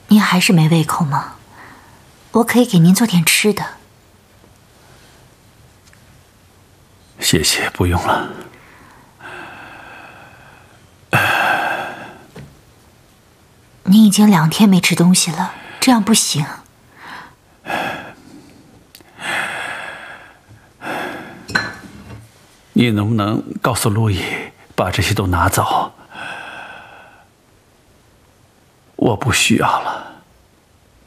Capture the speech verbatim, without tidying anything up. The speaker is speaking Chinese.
您还是没胃口吗？我可以给您做点吃的。 谢谢，不用了。 您已经两天没吃东西了，这样不行。 你能不能告诉路易，把这些都拿走？我不需要了。